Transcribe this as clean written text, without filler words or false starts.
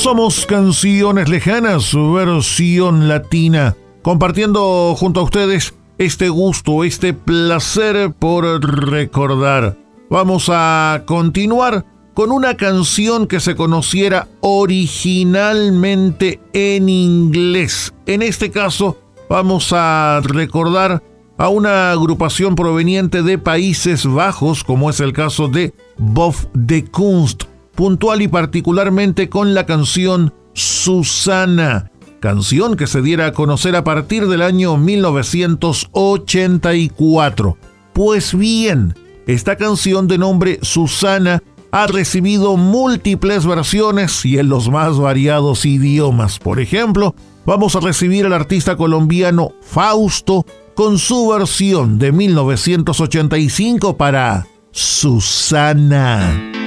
Somos Canciones Lejanas, versión latina, compartiendo junto a ustedes este gusto, este placer por recordar. Vamos a continuar con una canción que se conociera originalmente en inglés. En este caso, vamos a recordar a una agrupación proveniente de Países Bajos, como es el caso de Bob de Kunst, puntual y particularmente con la canción Susana, canción que se diera a conocer a partir del año 1984. Pues bien, esta canción de nombre Susana ha recibido múltiples versiones y en los más variados idiomas. Por ejemplo, vamos a recibir al artista colombiano Fausto con su versión de 1985 para Susana.